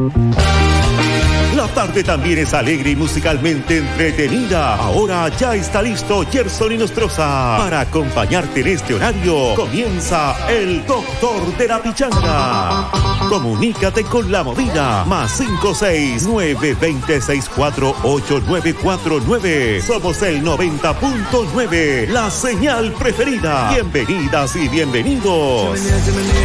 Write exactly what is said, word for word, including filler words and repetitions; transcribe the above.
La tarde también es alegre y musicalmente entretenida. Ahora ya está listo Gerson Inostroza para acompañarte en este horario. Comienza el Doctor de la Pichanga. Comunícate con la movida. Más cinco seis nueve dos cero seis cuatro ocho nueve cuatro nueve. Somos el noventa punto nueve, la señal preferida. Bienvenidas y bienvenidos.